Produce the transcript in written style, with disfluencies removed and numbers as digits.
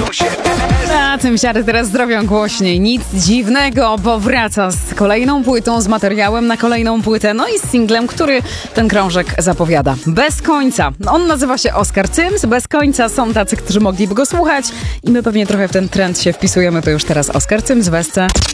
Na tym siary teraz zrobią głośniej. Nic dziwnego, bo wraca z kolejną płytą, z materiałem na kolejną płytę, no i z singlem, który ten krążek zapowiada. Bez końca. On nazywa się Oskar Cyms. Bez końca są tacy, którzy mogliby go słuchać i my pewnie trochę w ten trend się wpisujemy. To już teraz Oskar Cyms w SC.